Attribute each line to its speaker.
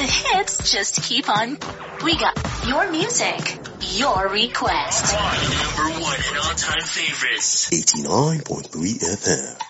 Speaker 1: hits just keep on. We got your music, your request.
Speaker 2: Number one and all-time favorites.
Speaker 3: 89.3 FM.